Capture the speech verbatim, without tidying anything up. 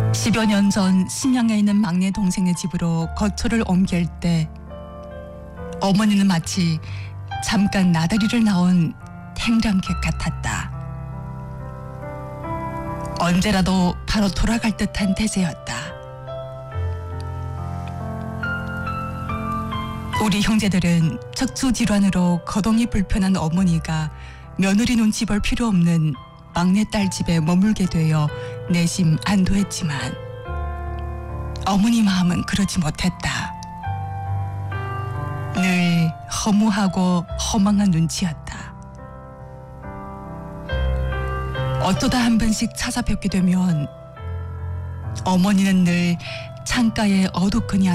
십여 년 전 신양에 있는 막내 동생의 집으로 거처를 옮길 때 어머니는 마치 잠깐 나다리를 나온 탱량객 같았다. 언제라도 바로 돌아갈 듯한 태세였다. 우리 형제들은 척추 질환으로 거동이 불편한 어머니가 며느리 눈치 볼 필요 없는 막내딸 집에 머물게 되어 내심 안도했지만 어머니 마음은 그러지 못했다. 늘 허무하고 허망한 눈치였다. 어쩌다 한 번씩 찾아뵙게 되면 어머니는 늘 창가에 어두컴이